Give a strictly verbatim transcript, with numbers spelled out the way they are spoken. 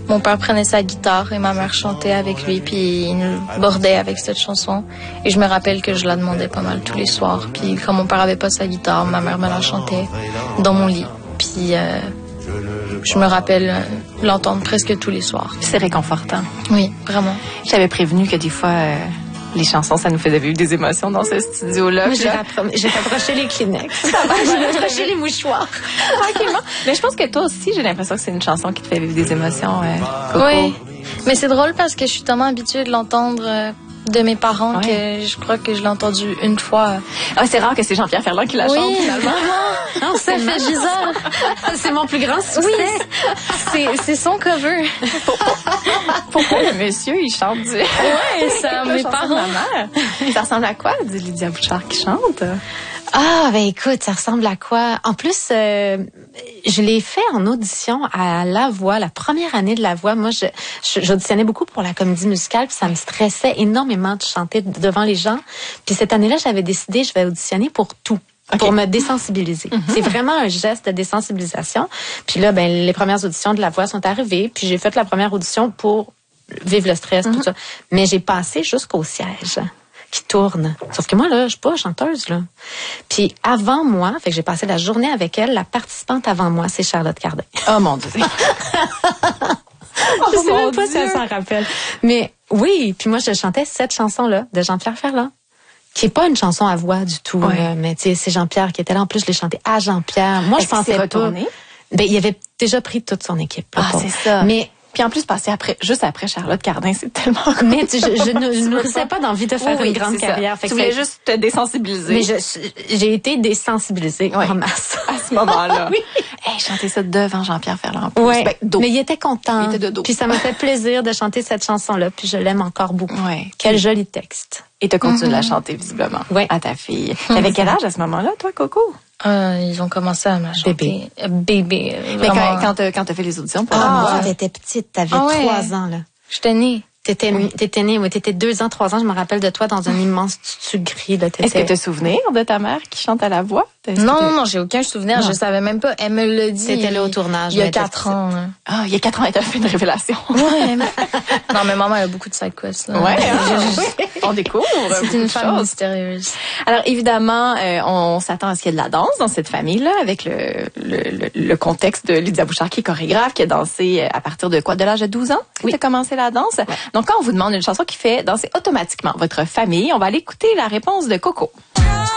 mon père prenait sa guitare et ma mère chantait avec lui, puis il nous bordait avec cette chanson. Et je me rappelle que je la demandais pas mal tous les soirs. Puis quand mon père avait pas sa guitare, ma mère me la chantait dans mon lit. Puis euh, je me rappelle euh, l'entendre presque tous les soirs. C'est réconfortant. Oui, vraiment. Je t'avais prévenu que des fois, euh, les chansons, ça nous faisait vivre des émotions dans ce studio-là. Moi, j'ai, rappro- j'ai rapproché les Kleenex. J'ai rapproché les mouchoirs. Tranquillement. Mais je pense que toi aussi, j'ai l'impression que c'est une chanson qui te fait vivre des émotions, euh, Coco. Oui, mais c'est drôle parce que je suis tellement habituée de l'entendre euh, de mes parents ouais. que je crois que je l'ai entendu une fois. Ah, c'est rare que c'est Jean-Pierre Ferland qui la oui, chante, finalement. Non, ça fait bizarre. C'est mon plus grand succès. Oui, c'est, c'est son cover. Pourquoi le monsieur, il chante du... Ouais, ça, mes parents. Maman. Ça ressemble à quoi, dit Lydia Bouchard qui chante? Ah, ben écoute, ça ressemble à quoi? En plus, euh, je l'ai fait en audition à La Voix, la première année de La Voix. Moi, je, je j'auditionnais beaucoup pour la comédie musicale, puis ça me stressait énormément de chanter devant les gens. Puis cette année-là, j'avais décidé, je vais auditionner pour tout. Okay. Pour me désensibiliser. Mm-hmm. C'est vraiment un geste de désensibilisation. Puis là, ben les premières auditions de La Voix sont arrivées, puis j'ai fait la première audition pour vivre le stress, mm-hmm. tout ça. Mais j'ai passé jusqu'au siège qui tourne. Sauf que moi, là, je suis pas chanteuse, là. Puis avant moi, fait que j'ai passé la journée avec elle, la participante avant moi, c'est Charlotte Cardin. Oh mon Dieu! Je sais même pas si elle s'en rappelle. Mais oui, puis moi, je chantais cette chanson-là de Jean-Pierre Ferland, qui est pas une chanson à voix du tout, ouais. là, mais tu sais, c'est Jean-Pierre qui était là. En plus, je l'ai chanté à Jean-Pierre. Moi, Est-ce je pensais pas. Ben, il avait déjà pris toute son équipe. Là, ah, pour... c'est ça. Mais puis en plus, passer après, juste après Charlotte Cardin, c'est tellement... Mais tu, je, je ne je nourrissais pas d'envie de faire oui, une grande carrière. Fait tu voulais juste te désensibiliser. Mais je, j'ai été désensibilisée ouais. en masse. À ce moment-là. Oui. Hey, chanter ça devant Jean-Pierre Ferland. Ouais. Ben, mais il était content. Il était de dos. Puis ça m'a fait plaisir de chanter cette chanson-là. Puis je l'aime encore beaucoup. Ouais. Quel joli texte. Et tu continues mm-hmm. de la chanter, visiblement, ouais. à ta fille. Mm-hmm. T'avais quel âge à ce moment-là, toi, Coco? Euh, ils ont commencé à me chanter. Bébé. Euh, bébé. Euh, mais quand, quand, t'as, quand t'as fait les auditions pour ah, moi, t'étais petite, t'avais ah, ouais. trois ans, là. J'étais née. T'étais, oui. t'étais née, oui, t'étais deux ans, trois ans, je me rappelle de toi dans un immense tutu gris, là. Est-ce que tu as souvenir de ta mère qui chante à la voix? Est-ce non, non, non, j'ai aucun souvenir, non. Je savais même pas. Elle me l'a dit. C'était là au tournage. Il y a quatre ans. Là. Ah, il y a quatre ans, elle t'a fait une révélation. Ouais. Non, mais maman, elle a beaucoup de side quests, là. Ouais, hein, on découvre. C'est une femme chose. mystérieuse. Alors, évidemment, euh, on s'attend à ce qu'il y ait de la danse dans cette famille-là, avec le, le, le, le contexte de Lydia Bouchard, qui est chorégraphe, qui a dansé à partir de quoi? De l'âge de douze ans? Oui. Tu as commencé la danse? Ouais. Donc, quand on vous demande une chanson qui fait danser automatiquement votre famille, on va aller écouter la réponse de Coco.